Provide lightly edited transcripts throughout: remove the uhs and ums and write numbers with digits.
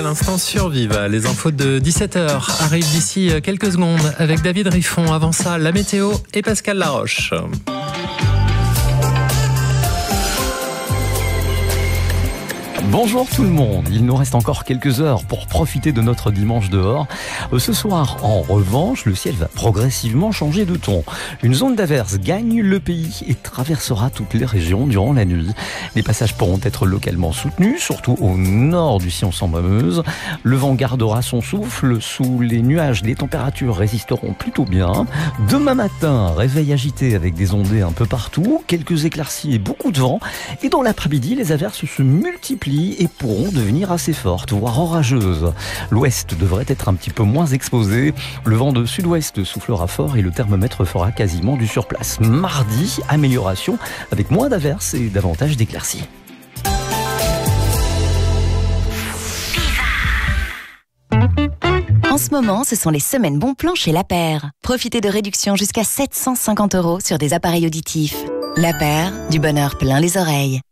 L'instant Survive, les infos de 17h arrivent d'ici quelques secondes avec David Riffon. Avant ça, la météo et Pascal Laroche. Bonjour tout le monde, il nous reste encore quelques heures pour profiter de notre dimanche dehors. Ce soir, en revanche, le ciel va progressivement changer de ton. Une zone d'averse gagne le pays et traversera toutes les régions durant la nuit. Les passages pourront être localement soutenus, surtout au nord du Sion-en-Meuse. Le vent gardera son souffle, sous les nuages, les températures résisteront plutôt bien. Demain matin, réveil agité avec des ondées un peu partout, quelques éclaircies et beaucoup de vent. Et dans l'après-midi, les averses se multiplient et pourront devenir assez fortes, voire orageuses. L'ouest devrait être un petit peu moins exposé. Le vent de sud-ouest soufflera fort et le thermomètre fera quasiment du surplace. Mardi, amélioration avec moins d'averses et davantage d'éclaircies. En ce moment, ce sont les semaines bons plans chez La Paire. Profitez de réductions jusqu'à 750 € sur des appareils auditifs. La Paire, du bonheur plein les oreilles.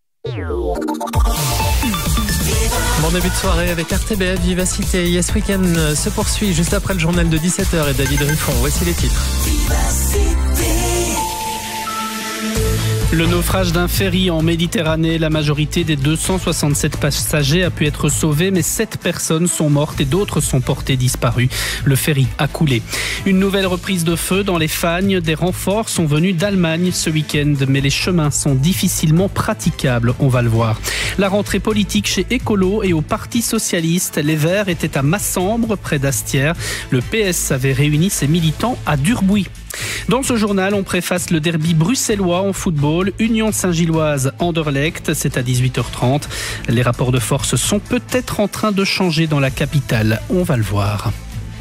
Bon début de soirée avec RTBF Vivacité. Yes Weekend se poursuit juste après le journal de 17h et David Riffon. Voici les titres. Le naufrage d'un ferry en Méditerranée, la majorité des 267 passagers a pu être sauvée, mais 7 personnes sont mortes et d'autres sont portées disparues. Le ferry a coulé. Une nouvelle reprise de feu dans les Fagnes. Des renforts sont venus d'Allemagne ce week-end, mais les chemins sont difficilement praticables, on va le voir. La rentrée politique chez Écolo et au Parti Socialiste. Les Verts étaient à Massembre, près d'Astières. Le PS avait réuni ses militants à Durbuy. Dans ce journal, on préface le derby bruxellois en football. Union Saint-Gilloise Anderlecht, c'est à 18h30. Les rapports de force sont peut-être en train de changer dans la capitale. On va le voir.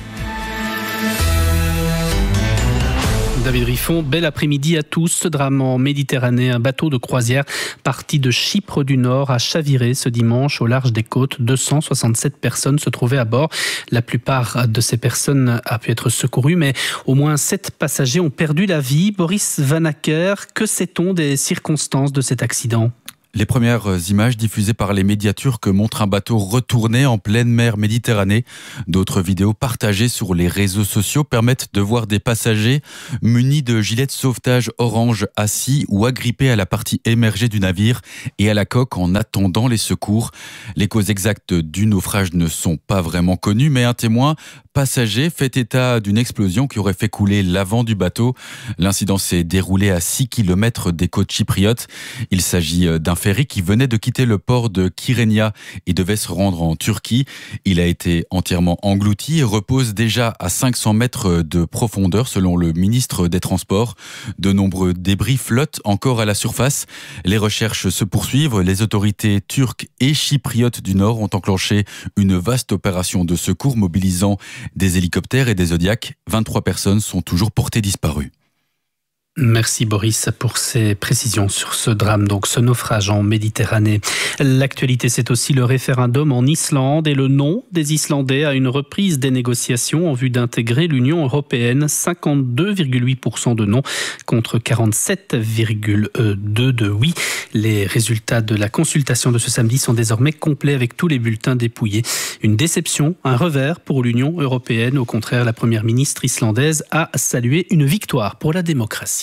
David Riffon, bel après-midi à tous. Ce drame en Méditerranée, un bateau de croisière parti de Chypre du Nord a chaviré ce dimanche au large des côtes. 267 personnes se trouvaient à bord. La plupart de ces personnes a pu être secourues, mais au moins 7 passagers ont perdu la vie. Boris Vanacker, que sait-on des circonstances de cet accident ? Les premières images diffusées par les médias turcs montrent un bateau retourné en pleine mer Méditerranée. D'autres vidéos partagées sur les réseaux sociaux permettent de voir des passagers munis de gilets de sauvetage orange assis ou agrippés à la partie émergée du navire et à la coque en attendant les secours. Les causes exactes du naufrage ne sont pas vraiment connues, mais un témoin passager fait état d'une explosion qui aurait fait couler l'avant du bateau. L'incident s'est déroulé à 6 km des côtes chypriotes. Il s'agit d'un ferry qui venait de quitter le port de Kyrenia et devait se rendre en Turquie. Il a été entièrement englouti et repose déjà à 500 mètres de profondeur selon le ministre des Transports. De nombreux débris flottent encore à la surface. Les recherches se poursuivent. Les autorités turques et chypriotes du Nord ont enclenché une vaste opération de secours mobilisant des hélicoptères et des Zodiacs. 23 personnes sont toujours portées disparues. Merci Boris pour ces précisions sur ce drame, donc ce naufrage en Méditerranée. L'actualité, c'est aussi le référendum en Islande et le non des Islandais à une reprise des négociations en vue d'intégrer l'Union européenne. 52,8% de non contre 47,2% de oui. Les résultats de la consultation de ce samedi sont désormais complets avec tous les bulletins dépouillés. Une déception, un revers pour l'Union européenne. Au contraire, la première ministre islandaise a salué une victoire pour la démocratie.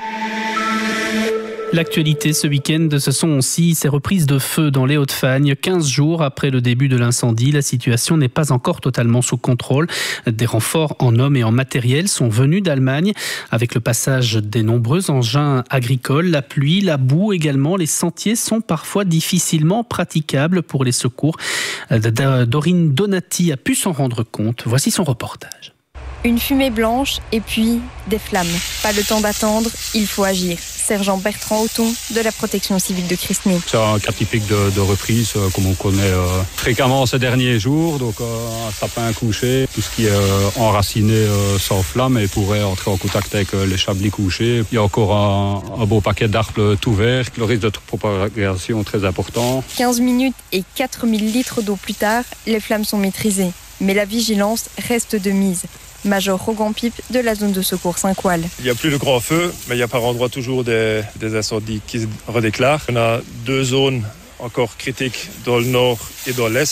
L'actualité ce week-end, ce sont aussi ces reprises de feu dans les Hauts-de-Fagne. 15 jours après le début de l'incendie, la situation n'est pas encore totalement sous contrôle. Des renforts en hommes et en matériel sont venus d'Allemagne. Avec le passage des nombreux engins agricoles, la pluie, la boue également, les sentiers sont parfois difficilement praticables pour les secours. Dorine Donati a pu s'en rendre compte. Voici son reportage. Une fumée blanche et puis des flammes. Pas le temps d'attendre, il faut agir. Sergent Bertrand Auton de la protection civile de Christny. C'est un cas typique de reprise comme on connaît fréquemment ces derniers jours. Donc un sapin couché, tout ce qui est enraciné s'enflamme et pourrait entrer en contact avec les chablis couchés. Il y a encore un beau paquet d'arbres tout verts. Le risque de propagation est très important. 15 minutes et 4000 litres d'eau plus tard, les flammes sont maîtrisées. Mais la vigilance reste de mise. Major Rogan Pipe de la zone de secours Saint-Coal. Il n'y a plus de grands feux, mais il y a par endroits toujours des incendies qui se redéclarent. On a 2 zones encore critiques dans le nord et dans l'est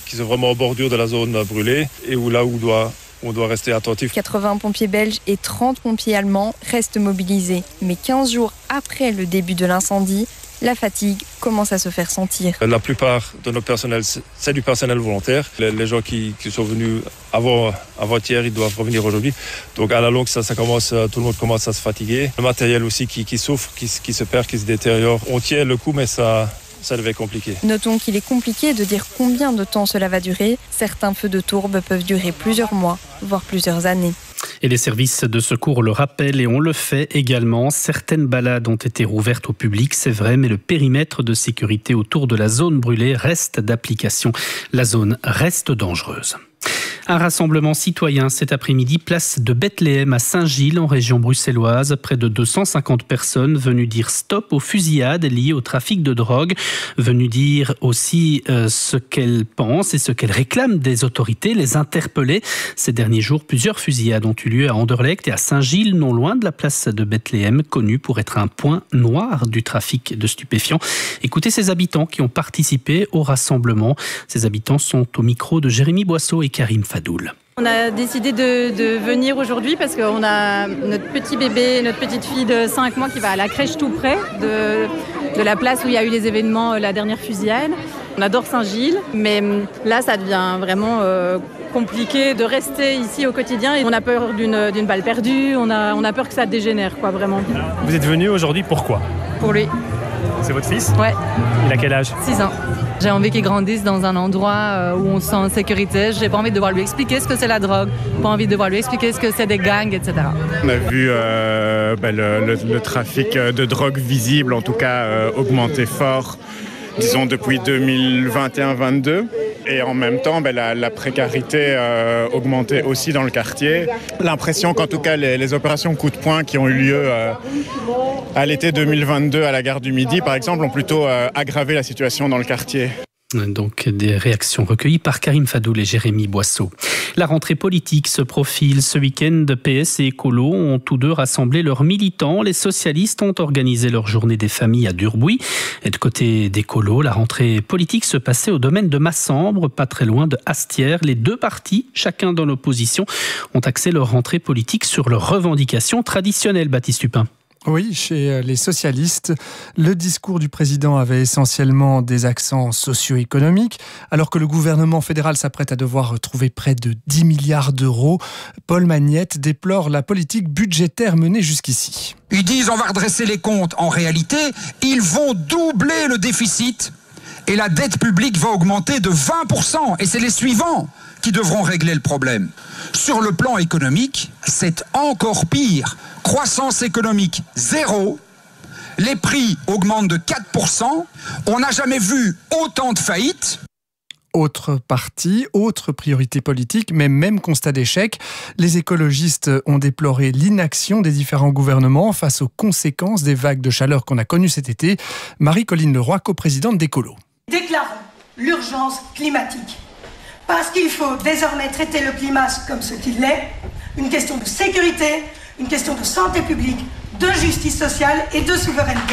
qui sont vraiment en bordure de la zone brûlée et où on doit rester attentif. 80 pompiers belges et 30 pompiers allemands restent mobilisés. Mais 15 jours après le début de l'incendie, la fatigue commence à se faire sentir. La plupart de nos personnels, c'est du personnel volontaire. Les gens qui sont venus avant-hier, ils doivent revenir aujourd'hui. Donc à la longue, tout le monde commence à se fatiguer. Le matériel aussi qui souffre, qui se perd, qui se détériore. On tient le coup, mais ça devait être compliqué. Notons qu'il est compliqué de dire combien de temps cela va durer. Certains feux de tourbe peuvent durer plusieurs mois, voire plusieurs années. Et les services de secours le rappellent et on le fait également. Certaines balades ont été rouvertes au public, c'est vrai, mais le périmètre de sécurité autour de la zone brûlée reste d'application. La zone reste dangereuse. Un rassemblement citoyen cet après-midi, place de Bethléem à Saint-Gilles, en région bruxelloise. Près de 250 personnes venues dire stop aux fusillades liées au trafic de drogue, venues dire aussi ce qu'elles pensent et ce qu'elles réclament des autorités, les interpeller. Ces derniers jours, plusieurs fusillades ont eu lieu à Anderlecht et à Saint-Gilles, non loin de la place de Bethléem, connue pour être un point noir du trafic de stupéfiants. Écoutez ces habitants qui ont participé au rassemblement. Ces habitants sont au micro de Jérémy Boisseau et Karim Fadoul. On a décidé de venir aujourd'hui parce qu'on a notre petit bébé, notre petite fille de 5 mois qui va à la crèche tout près de la place où il y a eu les événements, la dernière fusillade. On adore Saint-Gilles, mais là ça devient vraiment compliqué de rester ici au quotidien. Et on a peur d'une balle perdue, on a peur que ça dégénère, quoi, vraiment. Vous êtes venu aujourd'hui pourquoi ? Pour lui. C'est votre fils ? Ouais. Il a quel âge ? 6 ans. J'ai envie qu'il grandisse dans un endroit où on se sent en sécurité. J'ai pas envie de devoir lui expliquer ce que c'est la drogue, pas envie de devoir lui expliquer ce que c'est des gangs, etc. On a vu le trafic de drogue visible, en tout cas, augmenter fort, disons depuis 2021-22. Et en même temps, la précarité augmentait aussi dans le quartier. L'impression qu'en tout cas, les opérations coup de poing qui ont eu lieu à l'été 2022 à la gare du Midi, par exemple, ont plutôt aggravé la situation dans le quartier. Donc des réactions recueillies par Karim Fadoul et Jérémy Boisseau. La rentrée politique se profile. Ce week-end, PS et Écolo ont tous deux rassemblé leurs militants. Les socialistes ont organisé leur journée des familles à Durbuy. Et de côté d'Écolo, la rentrée politique se passait au domaine de Massembre, pas très loin de Hastières. Les deux partis, chacun dans l'opposition, ont axé leur rentrée politique sur leurs revendications traditionnelles. Baptiste Hupin. Oui, chez les socialistes, le discours du président avait essentiellement des accents socio-économiques. Alors que le gouvernement fédéral s'apprête à devoir trouver près de 10 milliards d'euros, Paul Magnette déplore la politique budgétaire menée jusqu'ici. Ils disent on va redresser les comptes. En réalité, ils vont doubler le déficit et la dette publique va augmenter de 20%. Et c'est les suivants qui devront régler le problème. Sur le plan économique, c'est encore pire. Croissance économique, 0. Les prix augmentent de 4%. On n'a jamais vu autant de faillites. Autre parti, autre priorité politique, mais même constat d'échec. Les écologistes ont déploré l'inaction des différents gouvernements face aux conséquences des vagues de chaleur qu'on a connues cet été. Marie-Colline Leroy, coprésidente d'Écolo. Déclarons l'urgence climatique. Parce qu'il faut désormais traiter le climat comme ce qu'il est, une question de sécurité, une question de santé publique, de justice sociale et de souveraineté.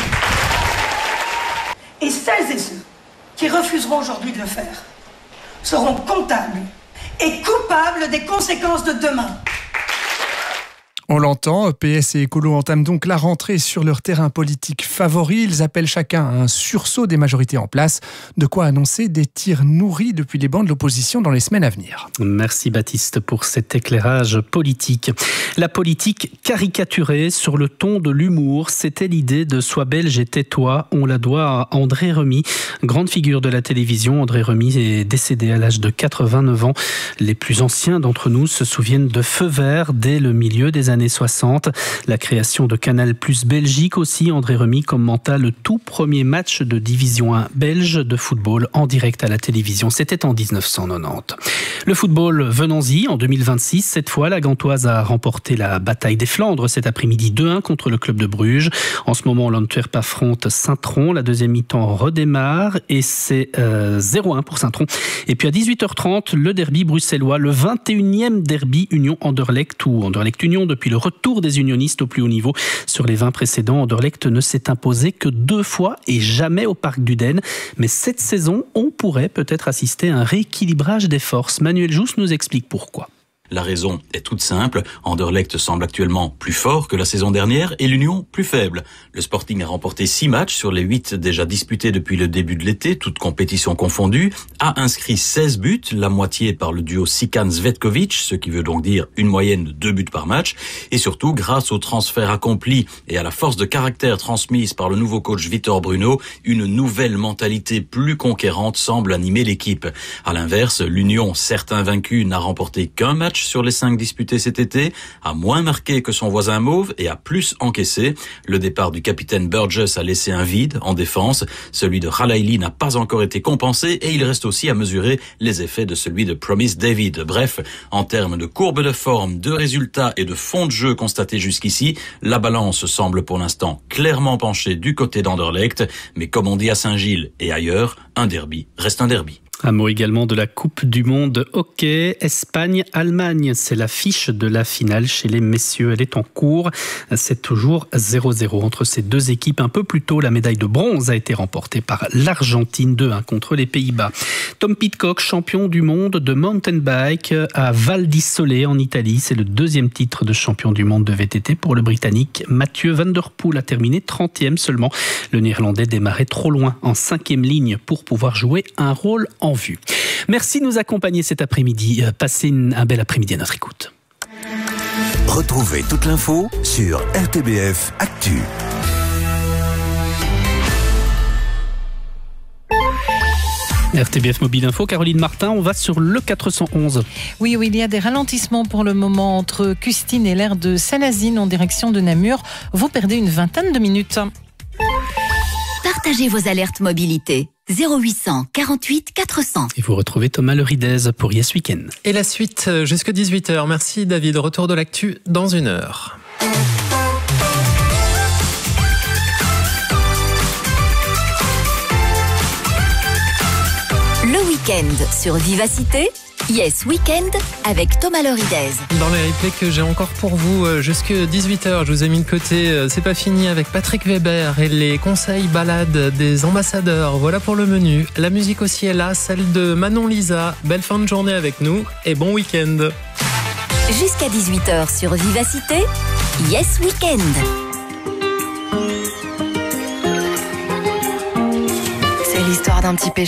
Et celles et ceux qui refuseront aujourd'hui de le faire seront comptables et coupables des conséquences de demain. On l'entend, PS et Écolo entament donc la rentrée sur leur terrain politique favori. Ils appellent chacun à un sursaut des majorités en place. De quoi annoncer des tirs nourris depuis les bancs de l'opposition dans les semaines à venir. Merci Baptiste pour cet éclairage politique. La politique caricaturée sur le ton de l'humour, c'était l'idée de Sois belge et tais-toi. On la doit à André Remy, grande figure de la télévision. André Remy est décédé à l'âge de 89 ans. Les plus anciens d'entre nous se souviennent de Feu vert dès le milieu des années 60. La création de Canal+ Belgique aussi. André Remy commenta le tout premier match de Division 1 belge de football en direct à la télévision. C'était en 1990. Le football, venons-y. En 2026, cette fois, la Gantoise a remporté la bataille des Flandres cet après-midi 2-1 contre le club de Bruges. En ce moment, l'Antwerp affronte Saint-Tron. La deuxième mi-temps redémarre et c'est 0-1 pour Saint-Tron. Et puis à 18h30, le derby bruxellois, le 21e derby Union Anderlecht ou Anderlecht Union depuis depuis le retour des unionistes au plus haut niveau. Sur les 20 précédents, Anderlecht ne s'est imposé que 2 fois et jamais au Parc d'Uden. Mais cette saison, on pourrait peut-être assister à un rééquilibrage des forces. Manuel Jousse nous explique pourquoi. La raison est toute simple. Anderlecht semble actuellement plus fort que la saison dernière et l'Union plus faible. Le Sporting a remporté 6 matchs sur les 8 déjà disputés depuis le début de l'été, toutes compétitions confondues, a inscrit 16 buts, la moitié par le duo Sikan-Zvetkovic, ce qui veut donc dire une moyenne de 2 buts par match, et surtout grâce au transfert accompli et à la force de caractère transmise par le nouveau coach Vitor Bruno, une nouvelle mentalité plus conquérante semble animer l'équipe. À l'inverse, l'Union, certes invaincue, n'a remporté qu'un match sur les 5 disputés cet été, a moins marqué que son voisin mauve et a plus encaissé. Le départ du capitaine Burgess a laissé un vide en défense. Celui de Ralaili n'a pas encore été compensé et il reste aussi à mesurer les effets de celui de Promise David. Bref, en termes de courbe de forme, de résultats et de fond de jeu constatés jusqu'ici, la balance semble pour l'instant clairement penchée du côté d'Anderlecht. Mais comme on dit à Saint-Gilles et ailleurs, un derby reste un derby. Un mot également de la Coupe du Monde hockey, Espagne-Allemagne. C'est l'affiche de la finale chez les messieurs. Elle est en cours. C'est toujours 0-0 entre ces deux équipes. Un peu plus tôt, la médaille de bronze a été remportée par l'Argentine 2-1 contre les Pays-Bas. Tom Pidcock, champion du monde de mountain bike à Val di Sole en Italie. C'est le 2e titre de champion du monde de VTT pour le Britannique. Mathieu Van Der Poel a terminé 30e seulement. Le Néerlandais démarrait trop loin en 5e ligne pour pouvoir jouer un rôle en vue. Merci de nous accompagner cet après-midi. Passez un bel après-midi à notre écoute. Retrouvez toute l'info sur RTBF Actu. RTBF Mobile Info, Caroline Martin, on va sur le 411. Oui, il y a des ralentissements pour le moment entre Custine et l'aire de Salazine en direction de Namur. Vous perdez une vingtaine de minutes. Partagez vos alertes mobilité. 0800 48 400. Et vous retrouvez Thomas Leridez pour Yes Weekend. Et la suite jusqu'à 18h. Merci David. Retour de l'actu dans 1 heure. Le week-end sur Vivacité. Yes Weekend avec Thomas Leridez. Dans les replays que j'ai encore pour vous jusqu'à 18h, je vous ai mis de côté C'est pas fini avec Patrick Weber et les conseils balades des ambassadeurs. Voilà pour le menu. La musique aussi est là, celle de Manon Lisa. Belle fin de journée avec nous et bon week-end. Jusqu'à 18h sur Vivacité, Yes Weekend. C'est l'histoire d'un petit péché.